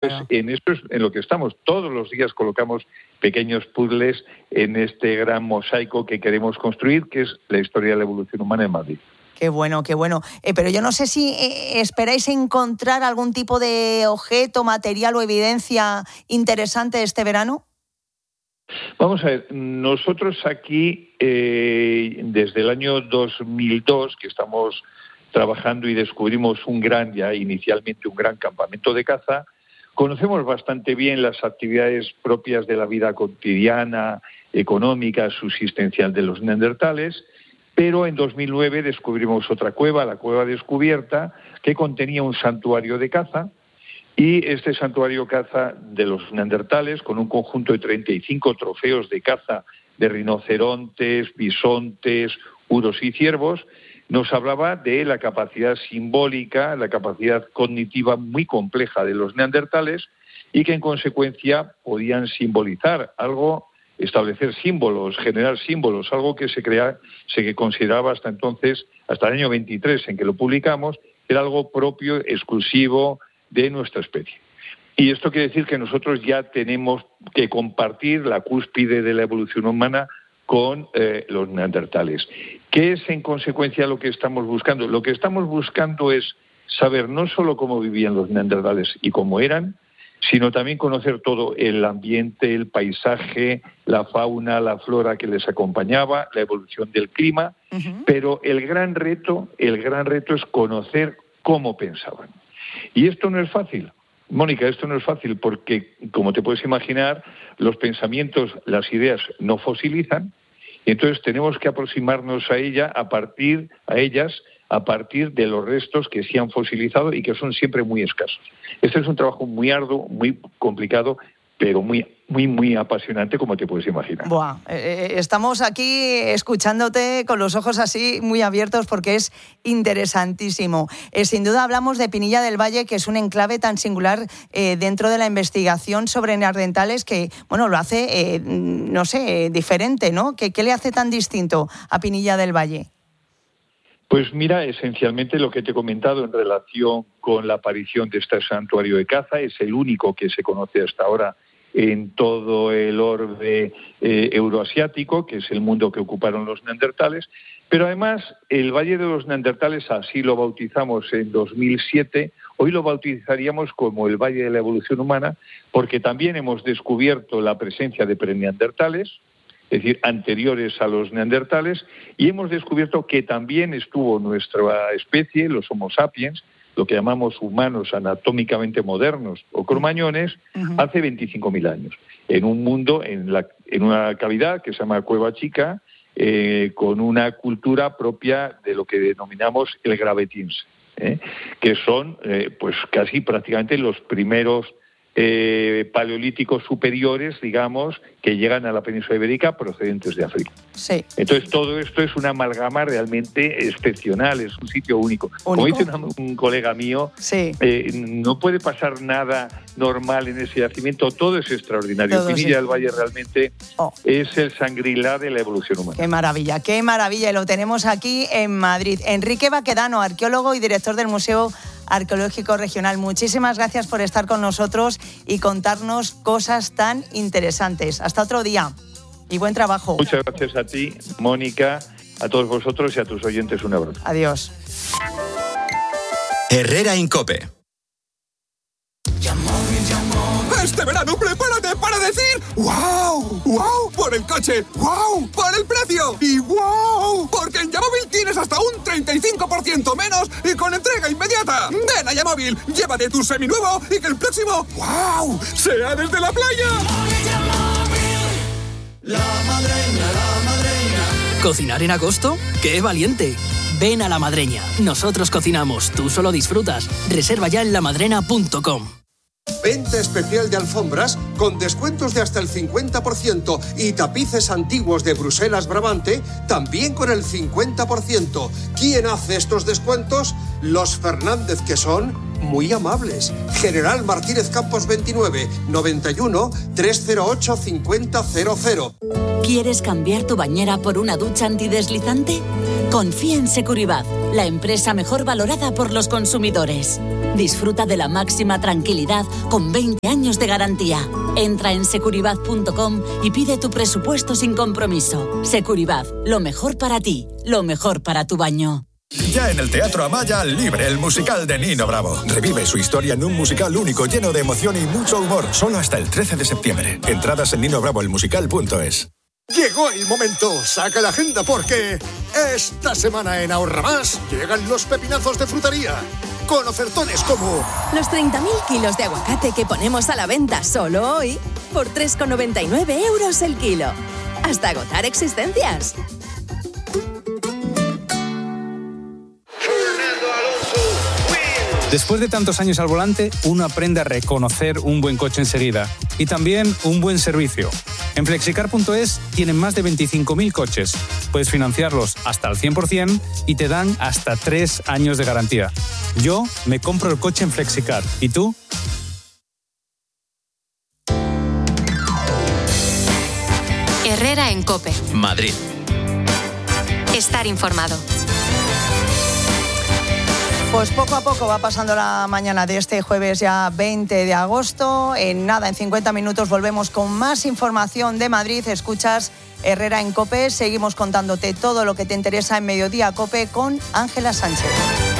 en esto es en lo que estamos. Todos los días colocamos pequeños puzzles en este gran mosaico que queremos construir, que es la historia de la evolución humana en Madrid. Qué bueno, qué bueno. Pero yo no sé si esperáis encontrar algún tipo de objeto, material o evidencia interesante este verano. Vamos a ver, nosotros aquí, desde el año 2002, que estamos trabajando y descubrimos inicialmente un gran campamento de caza, conocemos bastante bien las actividades propias de la vida cotidiana, económica, subsistencial de los neandertales, pero en 2009 descubrimos otra cueva, la Cueva Descubierta, que contenía un santuario de caza, y este santuario caza de los neandertales, con un conjunto de 35 trofeos de caza de rinocerontes, bisontes, uros y ciervos, nos hablaba de la capacidad simbólica, la capacidad cognitiva muy compleja de los neandertales y que en consecuencia podían simbolizar algo, establecer símbolos, generar símbolos, algo que se consideraba hasta entonces, hasta el año 23 en que lo publicamos, era algo propio, exclusivo de nuestra especie. Y esto quiere decir que nosotros ya tenemos que compartir la cúspide de la evolución humana con los neandertales. ¿Qué es en consecuencia lo que estamos buscando? Lo que estamos buscando es saber no solo cómo vivían los neandertales y cómo eran, sino también conocer todo el ambiente, el paisaje, la fauna, la flora que les acompañaba, la evolución del clima, pero el gran reto es conocer cómo pensaban. Y esto no es fácil. Mónica, esto no es fácil porque, como te puedes imaginar, los pensamientos, las ideas no fosilizan, y entonces tenemos que aproximarnos a ellas a partir de los restos que sí han fosilizado y que son siempre muy escasos. Este es un trabajo muy arduo, muy complicado, pero muy apasionante, como te puedes imaginar. Buah, estamos aquí escuchándote con los ojos así muy abiertos porque es interesantísimo. Sin duda hablamos de Pinilla del Valle, que es un enclave tan singular dentro de la investigación sobre neandertales que, bueno, lo hace, diferente, ¿no? ¿Qué le hace tan distinto a Pinilla del Valle? Pues mira, esencialmente lo que te he comentado en relación con la aparición de este santuario de caza, es el único que se conoce hasta ahora en todo el orbe euroasiático, que es el mundo que ocuparon los neandertales, pero además el Valle de los Neandertales, así lo bautizamos en 2007, hoy lo bautizaríamos como el Valle de la Evolución Humana, porque también hemos descubierto la presencia de preneandertales, es decir, anteriores a los neandertales, y hemos descubierto que también estuvo nuestra especie, los Homo sapiens, lo que llamamos humanos anatómicamente modernos o cromañones, hace 25.000 años, en un mundo, en una cavidad que se llama Cueva Chica, con una cultura propia de lo que denominamos el Gravetins, que son pues casi prácticamente los primeros paleolíticos superiores, digamos, que llegan a la península ibérica procedentes de África. Sí. Entonces todo esto es una amalgama realmente excepcional, es un sitio único. Como dice un colega mío, sí. No puede pasar nada normal en ese yacimiento, todo es extraordinario. Pinilla del Valle realmente es el Shangri-La de la evolución humana. Qué maravilla, y lo tenemos aquí en Madrid. Enrique Baquedano, arqueólogo y director del Museo Arqueológico Regional. Muchísimas gracias por estar con nosotros y contarnos cosas tan interesantes. Hasta otro día y buen trabajo. Muchas gracias a ti, Mónica, a todos vosotros y a tus oyentes. Un abrazo. Adiós. Herrera en COPE. Este verano prepárate para decir ¡wow! ¡Wow! Por el coche, ¡wow! Por el precio y ¡wow! Porque en Yamóvil tienes hasta un 35% menos y con entrega inmediata. Ven a Yamóvil, llévate tu seminuevo y que el próximo ¡wow! sea desde la playa. La Madreña. ¿Cocinar en agosto? ¡Qué valiente! Ven a La Madreña. Nosotros cocinamos, tú solo disfrutas. Reserva ya en lamadrena.com. Venta especial de alfombras con descuentos de hasta el 50% y tapices antiguos de Bruselas Brabante también con el 50%. ¿Quién hace estos descuentos? Los Fernández, que son muy amables. General Martínez Campos 29 91 308 5000. ¿Quieres cambiar tu bañera por una ducha antideslizante? Confía en Securibat, la empresa mejor valorada por los consumidores. Disfruta de la máxima tranquilidad con 20 años de garantía. Entra en Securibat.com y pide tu presupuesto sin compromiso. Securibat, lo mejor para ti, lo mejor para tu baño. Ya en el Teatro Amaya, Libre, el musical de Nino Bravo. Revive su historia en un musical único, lleno de emoción y mucho humor. Solo hasta el 13 de septiembre. Entradas en ninobravoelmusical.es. Llegó el momento, saca la agenda porque esta semana en Ahorra Más llegan los pepinazos de frutería. Con ofertones como los 30.000 kilos de aguacate que ponemos a la venta solo hoy por 3,99 € el kilo. Hasta agotar existencias. Después de tantos años al volante, uno aprende a reconocer un buen coche enseguida y también un buen servicio. En Flexicar.es tienen más de 25.000 coches. Puedes financiarlos hasta el 100% y te dan hasta 3 años de garantía. Yo me compro el coche en Flexicar. ¿Y tú? Herrera en COPE. Madrid. Estar informado. Pues poco a poco va pasando la mañana de este jueves ya 20 de agosto. En 50 minutos volvemos con más información de Madrid. Escuchas Herrera en COPE. Seguimos contándote todo lo que te interesa en Mediodía COPE con Ángela Sánchez.